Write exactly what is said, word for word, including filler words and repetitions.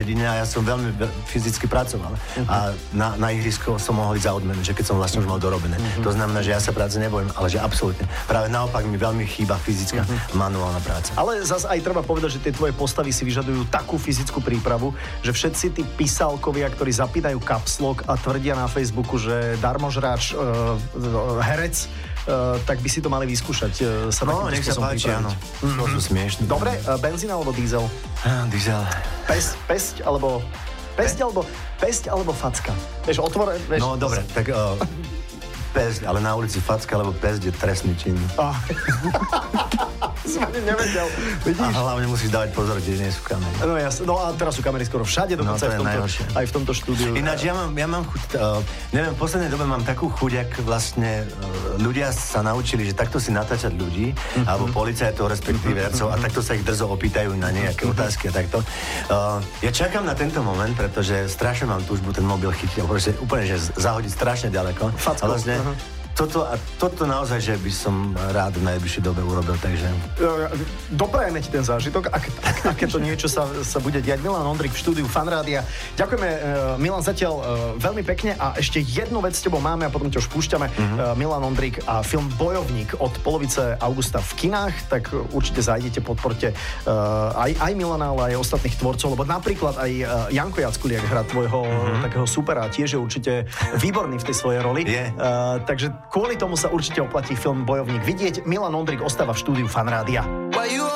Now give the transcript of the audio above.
dedine a ja som veľmi veľ, fyzicky pracoval. Uh-huh. A na, na ihrisko som mohol ísť za odmenu, že keď som vlastne už mal dorobené. Uh-huh. To znamená, že ja sa práce nebojím, ale že absolútne. Práve naopak mi veľmi chýba fyzická uh-huh. manuálna práca. Ale zase aj treba povedať, že tie tvoje postavy si vyžadujú takú fyzickú prípravu, že všetci tí písalkovia, ktorí zapínajú kapslok a tvrdia na Facebooku, že darmožráč, uh, herec, Uh, tak by si to mali vyskúšať. Uh, sa no, nech sa páči, áno. Mm-hmm. To sú smiešné. Dobre, uh, benzín alebo diesel? Ah, diesel. Pesť, pesť alebo... Pesť alebo... Pesť alebo facka? Vieš, otvore... Vieš, no, dobre, tak... Uh, pesť, ale na ulici facka, alebo pesť je trestný čin. Oh. Som ani nevedel. Vidíš? A hlavne musíš dávať pozor, kde nie sú kamery. No jasne, no a teraz sú kamery skoro všade, dokonca no, aj, v tomto, aj v tomto štúdiu. Ináč ja mám, ja mám chuť, uh, neviem, v poslednej dobe mám takú chuť, ak vlastne uh, ľudia sa naučili, že takto si natáčať ľudí, mm-hmm. alebo policajtov, respektíve mm-hmm. a takto sa ich drzo opýtajú na nejaké mm-hmm. otázky a takto. Uh, ja čakám na tento moment, pretože strašne mám túžbu ten mobil chytiť, pretože úplne, že zahodiť strašne ďaleko. Facko. A vlastne, uh-huh. Toto, a toto naozaj, že by som rád v najbližšej dobe urobil, takže... Doprajeme ti ten zážitok, ak, ak, aké to niečo sa, sa bude diať. Milan Ondrik v štúdiu Fanrádia. Ďakujeme, uh, Milan, zatiaľ uh, veľmi pekne a ešte jednu vec s tebou máme a potom ťa už púšťame. Uh-huh. Uh, Milan Ondrik a film Bojovník od polovice augusta v kinách, tak určite zajdete, podporte uh, aj, aj Milana, ale aj ostatných tvorcov, lebo napríklad aj uh, Janko Jackuliak hrá tvojho uh-huh. takého supera, tiež je určite výborný v tej svojej roli. Yeah. Uh, takže kvôli tomu sa určite oplatí film Bojovník vidieť. Milan Ondrik ostáva v štúdiu Fanrádia.